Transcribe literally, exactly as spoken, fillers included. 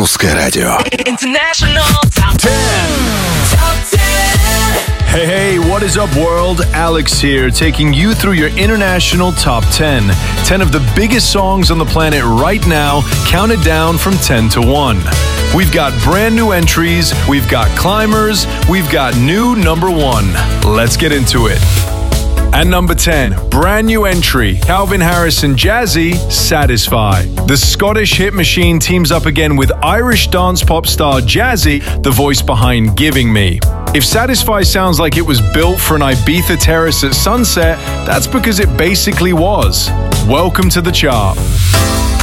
Русское радио. International Top ten. Top ten. Hey, hey, what is up, world? Alex here, taking you through your international top ten. ten of the biggest songs on the planet right now, counted down from ten to one. We've got brand new entries, we've got climbers, we've got new number one. Let's get into it. At number ten, brand new entry, Calvin Harris and Jazzy, Satisfy. The Scottish hit machine teams up again with Irish dance pop star Jazzy, the voice behind Giving Me. If Satisfy sounds like it was built for an Ibiza terrace at sunset, that's because it basically was. Welcome to the chart.